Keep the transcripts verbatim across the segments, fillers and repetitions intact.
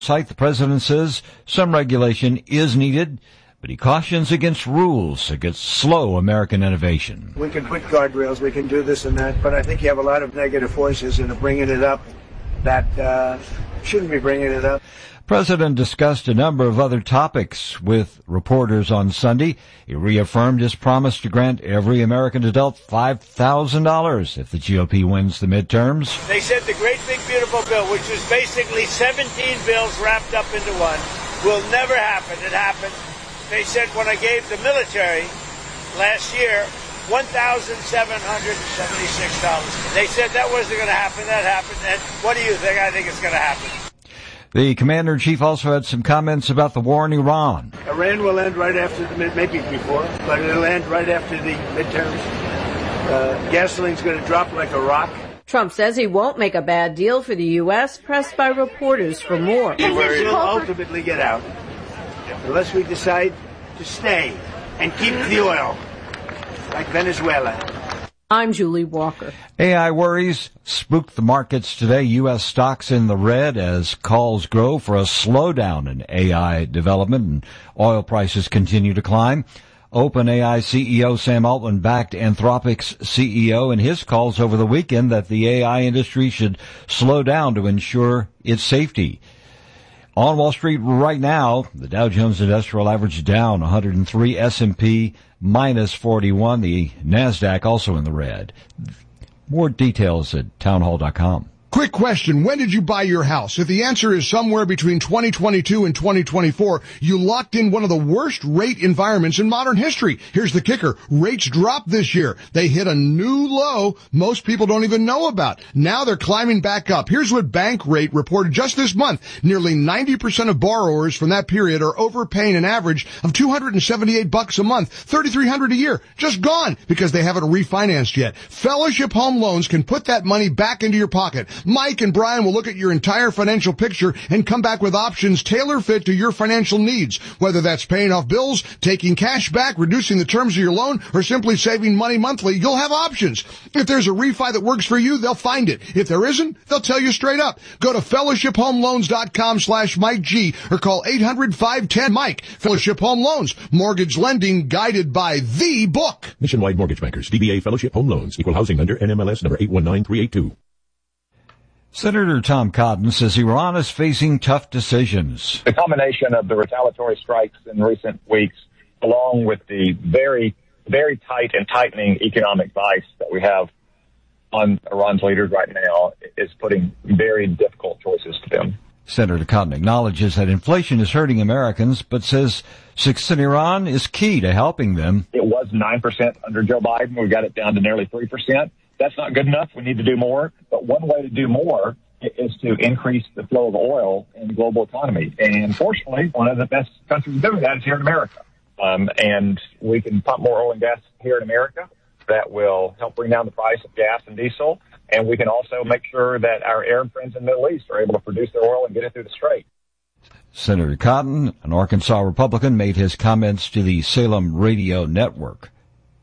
site, the president says some regulation is needed, but he cautions against rules against slow American innovation. We can put guardrails, we can do this and that, but I think you have a lot of negative forces that are bringing it up that uh, shouldn't be bringing it up. The president discussed a number of other topics with reporters on Sunday. He reaffirmed his promise to grant every American adult five thousand dollars if the G O P wins the midterms. They said the great big beautiful bill, which was basically seventeen bills wrapped up into one, will never happen. It happened. They said when I gave the military last year one thousand seven hundred seventy-six dollars. They said that wasn't going to happen. That happened. And what do you think? I think it's going to happen. The commander-in-chief also had some comments about the war in Iran. Iran will end right after the mid, maybe before, but it'll end right after the midterms. Uh, gasoline's going to drop like a rock. Trump says he won't make a bad deal for the U S, pressed by reporters for more. We'll ultimately get out, unless we decide to stay and keep the oil, like Venezuela. I'm Julie Walker. A I worries spooked the markets today. U S stocks in the red as calls grow for a slowdown in A I development and oil prices continue to climb. OpenAI C E O Sam Altman backed Anthropic's C E O in his calls over the weekend that the A I industry should slow down to ensure its safety. On Wall Street right now, the Dow Jones Industrial Average down one hundred three, S and P minus forty-one, the NASDAQ also in the red. More details at townhall dot com. Quick question. When did you buy your house? If the answer is somewhere between twenty twenty-two and twenty twenty-four, you locked in one of the worst rate environments in modern history. Here's the kicker. Rates dropped this year. They hit a new low most people don't even know about. Now they're climbing back up. Here's what Bankrate reported just this month. Nearly ninety percent of borrowers from that period are overpaying an average of two hundred seventy-eight bucks a month, thirty-three hundred a year. Just gone because they haven't refinanced yet. Fellowship Home Loans can put that money back into your pocket. Mike and Brian will look at your entire financial picture and come back with options tailor-fit to your financial needs. Whether that's paying off bills, taking cash back, reducing the terms of your loan, or simply saving money monthly, you'll have options. If there's a refi that works for you, they'll find it. If there isn't, they'll tell you straight up. Go to fellowship home loans dot com slash Mike G or call eight hundred, five ten, Mike. Fellowship Home Loans. Mortgage lending guided by the book. Nationwide Mortgage Bankers. D B A Fellowship Home Loans. Equal housing lender. N M L S number eight one nine three eight two. Senator Tom Cotton says Iran is facing tough decisions. The combination of the retaliatory strikes in recent weeks, along with the very, very tight and tightening economic vice that we have on Iran's leaders right now, is putting very difficult choices to them. Senator Cotton acknowledges that inflation is hurting Americans, but says success in Iran is key to helping them. It was nine percent under Joe Biden. We got it down to nearly three percent. That's not good enough. We need to do more. But one way to do more is to increase the flow of oil in the global economy. And fortunately, one of the best countries doing that is here in America. Um, and we can pump more oil and gas here in America. That will help bring down the price of gas and diesel. And we can also make sure that our Arab friends in the Middle East are able to produce their oil and get it through the Strait. Senator Cotton, an Arkansas Republican, made his comments to the Salem Radio Network.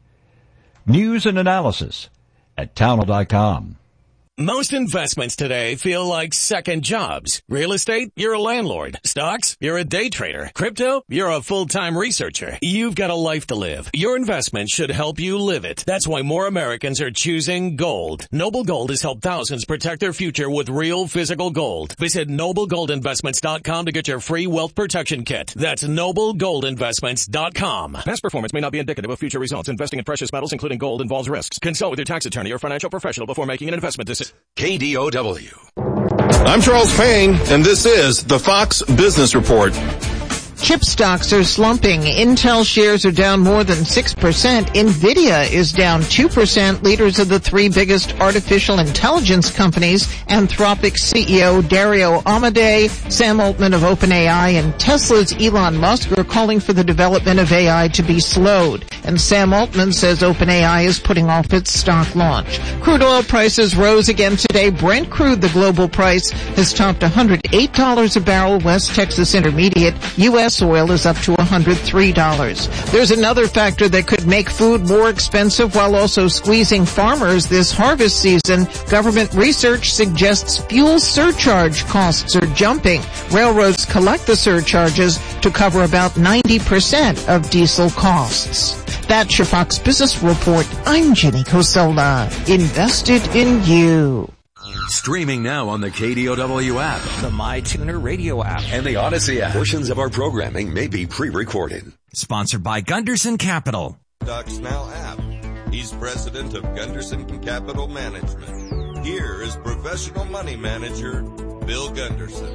News and analysis at townhall dot com. Most investments today feel like second jobs. Real estate, you're a landlord. Stocks, you're a day trader. Crypto, you're a full-time researcher. You've got a life to live. Your investment should help you live it. That's why more Americans are choosing gold. Noble Gold has helped thousands protect their future with real physical gold. Visit noble gold investments dot com to get your free wealth protection kit. That's noble gold investments dot com. Past performance may not be indicative of future results. Investing in precious metals, including gold, involves risks. Consult with your tax attorney or financial professional before making an investment decision. K D O W. I'm Charles Payne, and this is the Fox Business Report. Chip stocks are slumping. Intel shares are down more than six percent. Nvidia is down two percent. Leaders of the three biggest artificial intelligence companies, Anthropic's C E O Dario Amodei, Sam Altman of OpenAI, and Tesla's Elon Musk are calling for the development of A I to be slowed. And Sam Altman says OpenAI is putting off its stock launch. Crude oil prices rose again today. Brent crude, the global price, has topped one hundred eight dollars a barrel. West Texas Intermediate, U S gas oil is up to one hundred three dollars. There's another factor that could make food more expensive while also squeezing farmers this harvest season. Government research suggests fuel surcharge costs are jumping. Railroads collect the surcharges to cover about ninety percent of diesel costs. That's your Fox Business Report. I'm Jenny Cosola. Invested in you. Streaming now on the K D O W app, the MyTuner radio app, and the Odyssey app. Portions of our programming may be pre-recorded. Sponsored by Gunderson Capital. Docs Now app. He's president of Gunderson Capital Management. Here is professional money manager Bill Gunderson.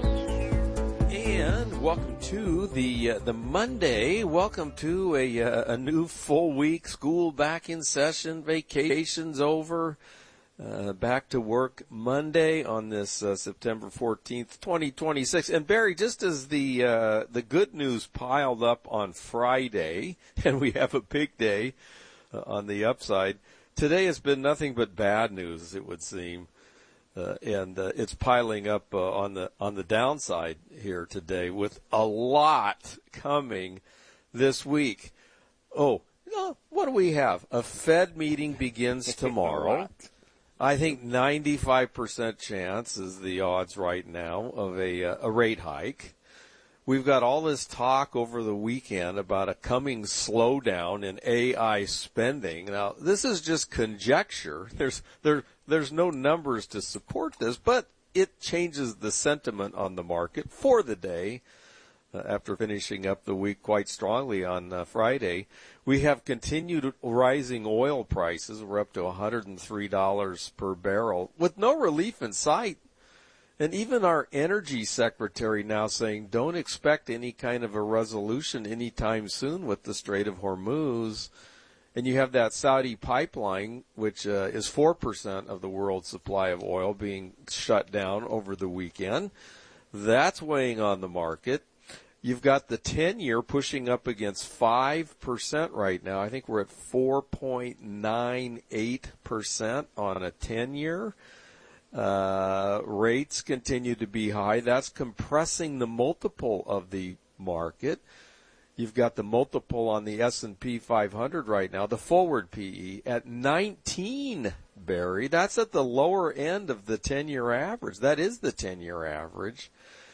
And welcome to the uh, the Monday. Welcome to a uh, a new full week. School back in session. Vacations over. Uh, back to work Monday on this uh, September fourteenth, twenty twenty-six. And Barry, just as the uh, the good news piled up on Friday, and we have a big day uh, on the upside, today has been nothing but bad news, it would seem. Uh, and uh, it's piling up uh, on the on the downside here today with a lot coming this week. Oh, no, what do we have? A Fed meeting begins tomorrow. I think ninety-five percent chance is the odds right now of a, uh, a rate hike. We've got all this talk over the weekend about a coming slowdown in A I spending. Now, this is just conjecture. There's there there's no numbers to support this, but it changes the sentiment on the market for the day. Uh, after finishing up the week quite strongly on uh, Friday, we have continued rising oil prices. We're up to one hundred three dollars per barrel with no relief in sight. And even our energy secretary now saying don't expect any kind of a resolution anytime soon with the Strait of Hormuz. And you have that Saudi pipeline, which uh, is four percent of the world's supply of oil, being shut down over the weekend. That's weighing on the market. You've got the ten-year pushing up against five percent right now. I think we're at four point nine eight percent on a ten-year. Uh, rates continue to be high. That's compressing the multiple of the market. You've got the multiple on the S and P five hundred right now, the forward P E, at nineteen, Barry. That's at the lower end of the ten-year average. That is the ten-year average.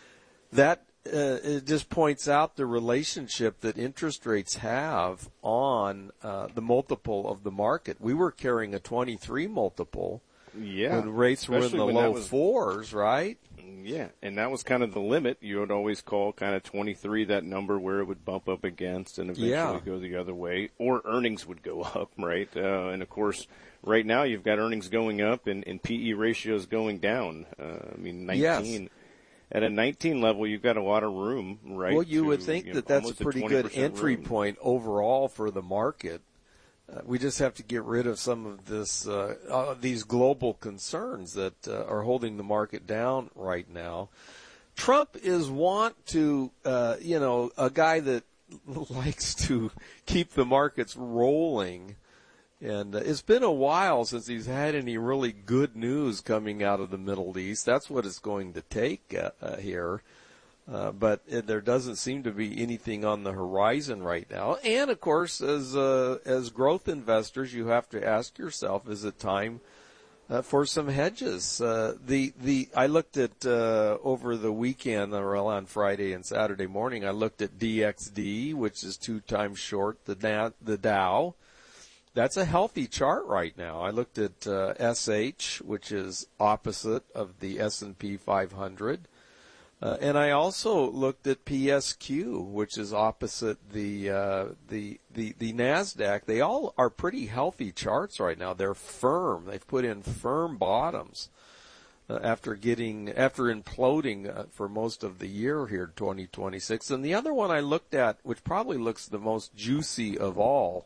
That Uh, it just points out the relationship that interest rates have on uh, the multiple of the market. We were carrying a twenty-three multiple yeah, when rates were in the low was, fours, right? Yeah, and that was kind of the limit. You would always call kind of twenty-three that number where it would bump up against and eventually yeah. go the other way, or earnings would go up, right? Uh, and, of course, right now you've got earnings going up and, and P E ratios going down. Uh, I mean, nineteen. Yes. At a nineteen level, you've got a lot of room, right? Well, you to, would think you that know, that's a pretty good entry room. point overall for the market. Uh, we just have to get rid of some of this, uh, uh, these global concerns that uh, are holding the market down right now. Trump is want to, uh, you know, a guy that likes to keep the markets rolling. And uh, it's been a while since he's had any really good news coming out of the Middle East. That's what it's going to take uh, uh, here. Uh, but it, there doesn't seem to be anything on the horizon right now. And, of course, as uh, as growth investors, you have to ask yourself, is it time uh, for some hedges? Uh, the the I looked at uh, over the weekend, or on Friday and Saturday morning, I looked at D X D, which is two times short the Na- the Dow. That's a healthy chart right now. I looked at uh, S H, which is opposite of the S and P five hundred. Uh, and I also looked at P S Q, which is opposite the, uh, the the the NASDAQ. They all are pretty healthy charts right now. They're firm. They've put in firm bottoms uh, after getting after imploding uh, for most of the year here, twenty twenty-six. And the other one I looked at, which probably looks the most juicy of all,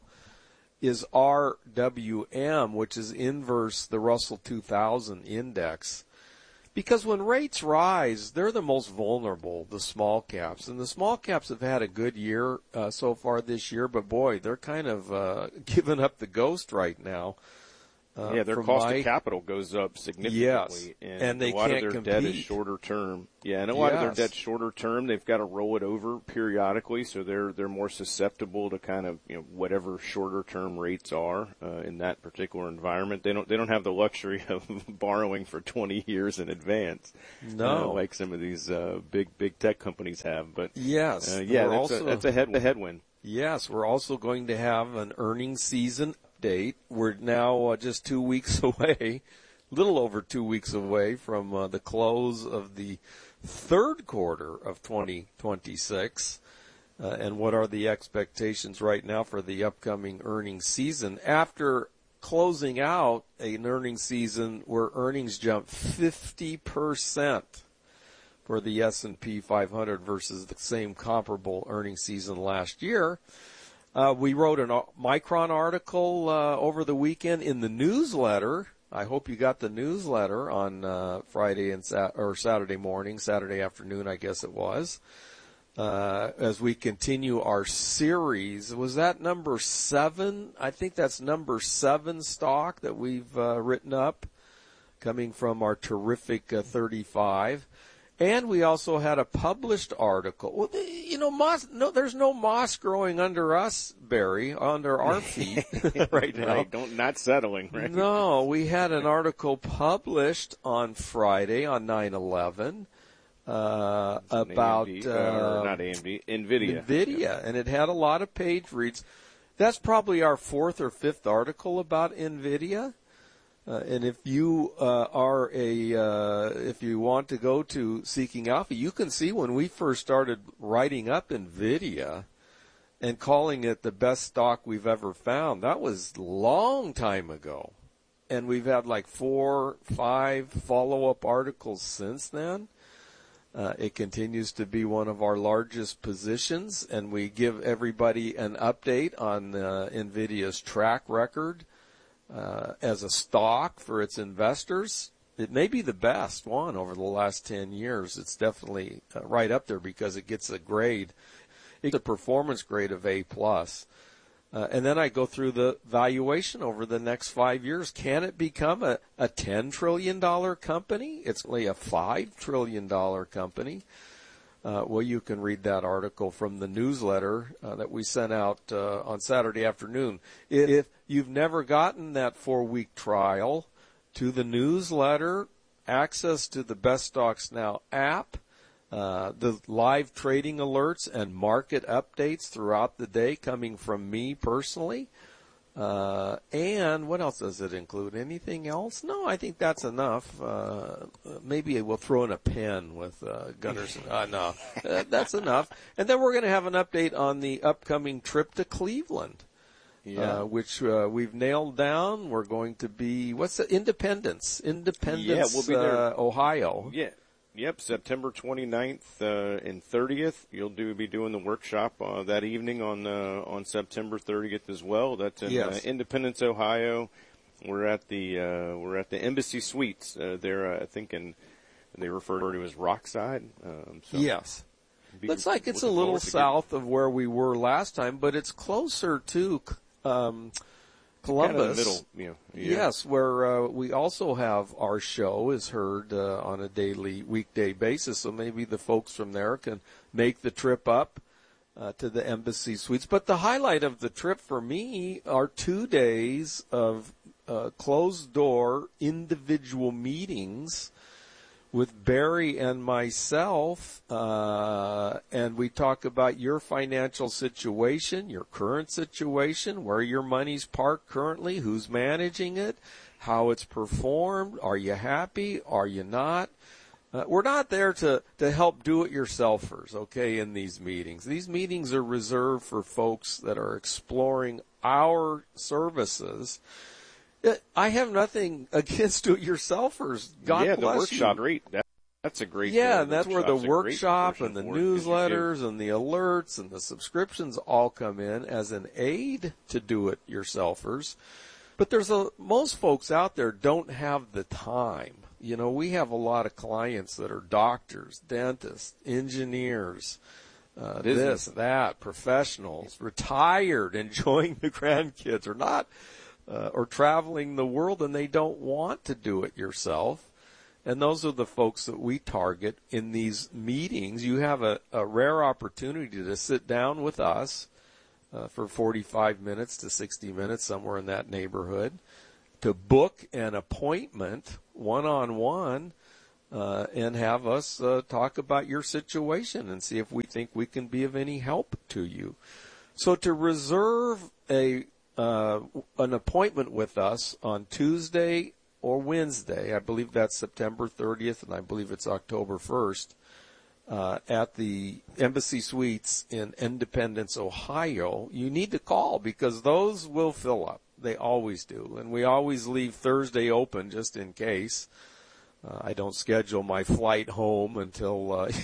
is R W M, which is inverse the Russell two thousand index. Because when rates rise, they're the most vulnerable, the small caps. And the small caps have had a good year uh, so far this year, but boy, they're kind of uh, giving up the ghost right now. Uh, yeah, their cost my, of capital goes up significantly. Yes, and, and they a lot can't of their compete. debt is shorter term. Yeah, and a lot yes. of their debt's shorter term. They've got to roll it over periodically, so they're they're more susceptible to kind of you know whatever shorter term rates are uh, in that particular environment. They don't they don't have the luxury of borrowing for twenty years in advance. No, uh, like some of these uh, big big tech companies have. But yes, uh, yeah, that's, also, a, that's a, head, a headwind. Yes, we're also going to have an earnings season update. We're now uh, just two weeks away, little over two weeks away from uh, the close of the third quarter of twenty twenty-six. Uh, and what are the expectations right now for the upcoming earnings season? After closing out an earnings season where earnings jumped fifty percent for the S and P five hundred versus the same comparable earnings season last year. Uh, we wrote a Micron article uh, over the weekend in the newsletter. I hope you got the newsletter on uh, Friday and Sa- or Saturday morning, Saturday afternoon, I guess it was. Uh, as we continue our series, was that number seven? I think that's number seven stock that we've uh, written up, coming from our terrific uh, thirty-five. And we also had a published article. Well, you know, moss, no, there's no moss growing under us, Barry, under our feet right now. Right, don't, not settling, right? No, we had an article published on Friday on nine eleven uh, about... A M D, uh, or not A M D, NVIDIA. NVIDIA, yeah. And it had a lot of page reads. That's probably our fourth or fifth article about NVIDIA. Uh, and if you uh, are a, uh, if you want to go to Seeking Alpha, you can see when we first started writing up NVIDIA and calling it the best stock we've ever found. That was a long time ago. And we've had like four, five follow-up articles since then. Uh, it continues to be one of our largest positions, and we give everybody an update on uh, NVIDIA's track record. Uh, as a stock for its investors. It may be the best one over the last ten years. It's definitely uh, right up there because it gets a grade. It's a performance grade of A plus. Uh, and then I go through the valuation over the next five years. Can it become a, a ten trillion dollars company? It's only a five trillion dollars company. Uh, well, you can read that article from the newsletter uh, that we sent out uh, on Saturday afternoon. If you've never gotten that four-week trial to the newsletter, access to the Best Stocks Now app, uh, the live trading alerts and market updates throughout the day coming from me personally, uh, and what else does it include? Anything else? No, I think that's enough. Uh, maybe we'll throw in a pen with uh, Gunderson. Uh, no, uh, that's enough. And then we're going to have an update on the upcoming trip to Cleveland, yeah. uh, which uh, we've nailed down. We're going to be, what's the, Independence, Independence, yeah, we'll be there. Uh, Ohio. Yeah. Yep, September twenty-ninth uh, and thirtieth. You'll do be doing the workshop uh, that evening on uh, on September thirtieth as well. That's in yes. uh, Independence, Ohio. We're at the uh, we're at the Embassy Suites. Uh, there, uh, I think, in they refer to as Rockside. Um, so yes, looks like it's a little south of where we were last time, but it's closer to um, Columbus. Kind of the middle, you know, yeah. Yes, where uh, we also have our show is heard uh, on a daily, weekday basis. So maybe the folks from there can make the trip up uh, to the Embassy Suites. But the highlight of the trip for me are two days of uh, closed-door individual meetings with Barry and myself, uh, and we talk about your financial situation, your current situation, where your money's parked currently, who's managing it, how it's performed, are you happy, are you not? Uh, we're not there to, to help do-it-yourselfers, okay, in these meetings. These meetings are reserved for folks that are exploring our services. I have nothing against do-it-yourselfers. God yeah, bless the workshop, you. great. That, that's a great. Yeah, uh, and that's where the workshop and the newsletters and the alerts and the subscriptions all come in as an aid to do-it-yourselfers. But there's a most folks out there don't have the time. You know, we have a lot of clients that are doctors, dentists, engineers, uh, this, that, professionals, retired, enjoying the grandkids, or not. uh, or traveling the world and they don't want to do it yourself. And those are the folks that we target in these meetings. You have a, a rare opportunity to sit down with us uh, for forty-five minutes to sixty minutes, somewhere in that neighborhood, to book an appointment one-on-one uh, and have us uh, talk about your situation and see if we think we can be of any help to you. So to reserve a uh, an appointment with us on Tuesday or Wednesday, I believe that's September thirtieth, and I believe it's October first, uh, at the Embassy Suites in Independence, Ohio, you need to call because those will fill up. They always do. And we always leave Thursday open just in case. Uh, I don't schedule my flight home until uh,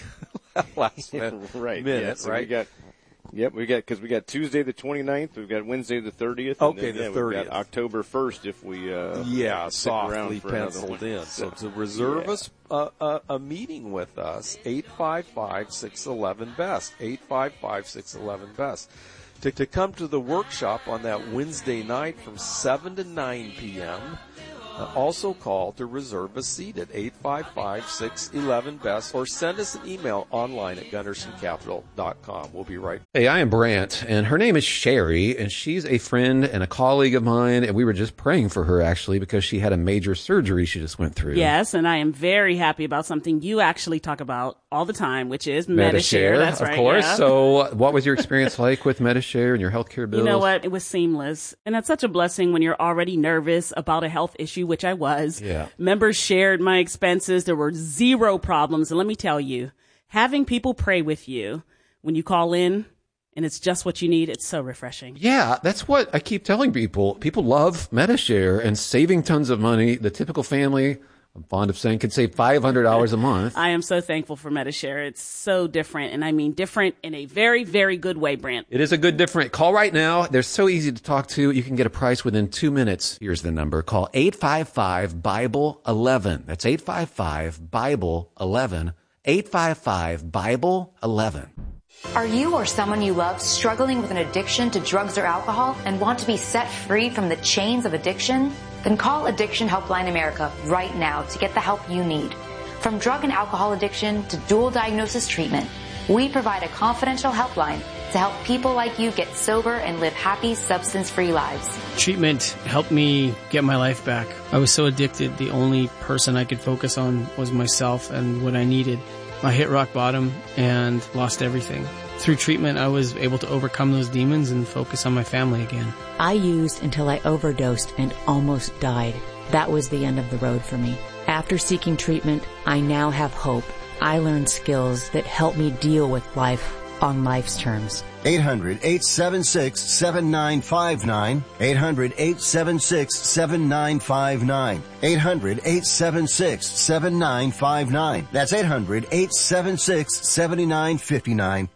last minute, right, minute, yeah, so right? We got, yep, we got, because we got Tuesday the twenty-ninth, we've got Wednesday the thirtieth. Okay, and then, the yeah, thirtieth. We've got October first if we, uh, yeah, stick around softly for another penciled one. in. So to reserve yeah. us a, a, a meeting with us, eight five five, six one one, B E S T, eight five five, six one one, B E S T. To, to come to the workshop on that Wednesday night from seven to nine p.m., Uh, also call to reserve a seat at eight five five, six one one, B E S T or send us an email online at gunderson capital dot com. We'll be right back. Hey, I am Brant, and her name is Sherry, and she's a friend and a colleague of mine, and we were just praying for her, actually, because she had a major surgery she just went through. Yes, and I am very happy about something you actually talk about all the time, which is Medi-Share. That's of right, course. yeah. So what was your experience like with Medi-Share and your healthcare bills? You know what? It was seamless. And that's such a blessing when you're already nervous about a health issue, which I was. Yeah. Members shared my expenses. There were zero problems. And let me tell you, having people pray with you when you call in and it's just what you need, it's so refreshing. Yeah, that's what I keep telling people. People love Medi-Share and saving tons of money. The typical family, I'm fond of saying, can save five hundred dollars a month. I am so thankful for Medi-Share. It's so different. And I mean different in a very, very good way, Brant. It is a good different. Call right now. They're so easy to talk to. You can get a price within two minutes. Here's the number. Call eight five five, Bible eleven. That's eight five five, Bible eleven. eight five five, Bible eleven. Are you or someone you love struggling with an addiction to drugs or alcohol and want to be set free from the chains of addiction? Then call Addiction Helpline America right now to get the help you need. From drug and alcohol addiction to dual diagnosis treatment, we provide a confidential helpline to help people like you get sober and live happy, substance-free lives. Treatment helped me get my life back. I was so addicted, the only person I could focus on was myself and what I needed. I hit rock bottom and lost everything. Through treatment, I was able to overcome those demons and focus on my family again. I used until I overdosed and almost died. That was the end of the road for me. After seeking treatment, I now have hope. I learned skills that help me deal with life on life's terms. eight hundred, eight seven six, seven nine five nine. eight hundred, eight seven six, seven nine five nine. eight hundred, eight seven six, seven nine five nine. That's eight hundred, eight seven six, seven nine five nine.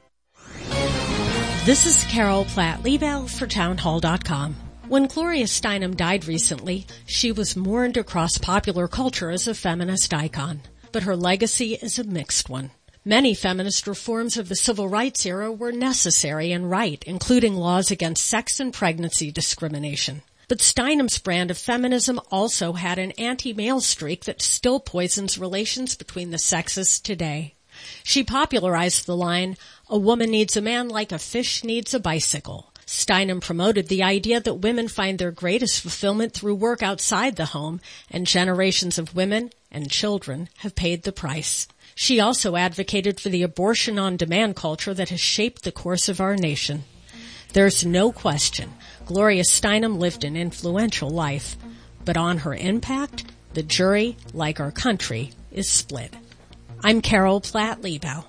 This is Carol Platt-Liebel for townhall dot com. When Gloria Steinem died recently, she was mourned across popular culture as a feminist icon. But her legacy is a mixed one. Many feminist reforms of the civil rights era were necessary and right, including laws against sex and pregnancy discrimination. But Steinem's brand of feminism also had an anti-male streak that still poisons relations between the sexes today. She popularized the line, "A woman needs a man like a fish needs a bicycle." Steinem promoted the idea that women find their greatest fulfillment through work outside the home, and generations of women and children have paid the price. She also advocated for the abortion-on-demand culture that has shaped the course of our nation. There's no question Gloria Steinem lived an influential life, but on her impact, the jury, like our country, is split. I'm Carol Platt-Liebel.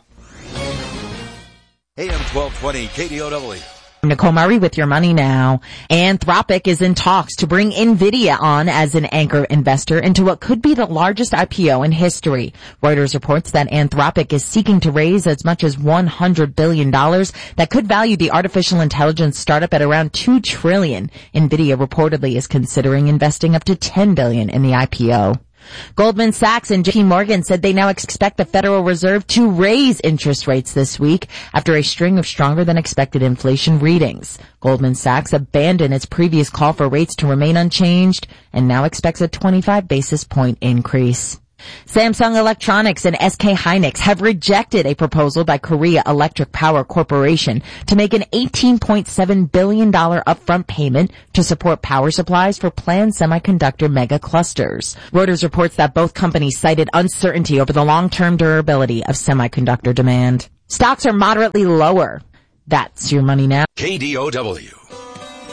A M twelve twenty K D O W. Nicole Murray with your money now. Anthropic is in talks to bring NVIDIA on as an anchor investor into what could be the largest I P O in history. Reuters reports that Anthropic is seeking to raise as much as one hundred billion dollars. That could value the artificial intelligence startup at around two trillion dollars. NVIDIA reportedly is considering investing up to ten billion dollars in the I P O. Goldman Sachs and J P Morgan said they now expect the Federal Reserve to raise interest rates this week after a string of stronger than expected inflation readings. Goldman Sachs abandoned its previous call for rates to remain unchanged and now expects a twenty-five basis point increase. Samsung Electronics and S K Hynix have rejected a proposal by Korea Electric Power Corporation to make an eighteen point seven billion dollars upfront payment to support power supplies for planned semiconductor mega clusters. Reuters reports that both companies cited uncertainty over the long-term durability of semiconductor demand. Stocks are moderately lower. That's your money now. K D O W.